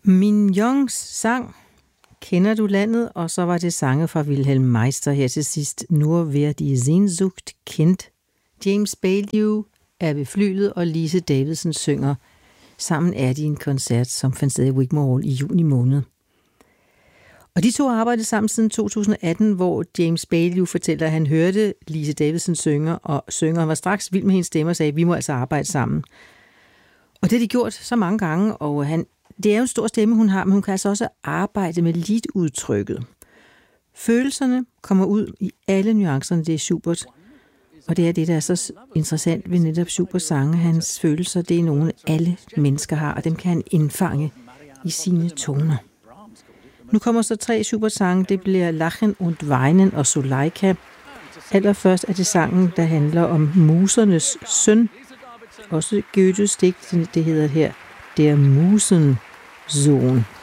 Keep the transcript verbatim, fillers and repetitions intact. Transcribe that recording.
Mignons sang Kender du landet? Og så var det sange fra Wilhelm Meister her til sidst. Nur wer die Sehnsucht kennt. James Bailey er ved flylet, og Lise Davidsen synger. Sammen er de i en koncert, som fandt sted i Wigmore Hall i juni måned. Og de to har arbejdet sammen siden to tusind atten, hvor James Bailey fortæller, at han hørte Lise Davidsen synge, og synger. Han var straks vild med hendes stemme og sagde, at vi må altså arbejde sammen. Og det har de gjort så mange gange, og han, det er jo en stor stemme, hun har, men hun kan altså også arbejde med lead-udtrykket. Følelserne kommer ud i alle nuancerne, det er Schubert. Og det er det, der er så interessant ved netop Schuberts sange. Hans følelser, det er nogle, alle mennesker har, og dem kan han indfange i sine toner. Nu kommer så tre Schubert-sange. Det bliver Lachen und Weinen og Suleika. Allerførst er det sangen, der handler om musernes søn. Også Goethes digt, det hedder her Der Musensohn.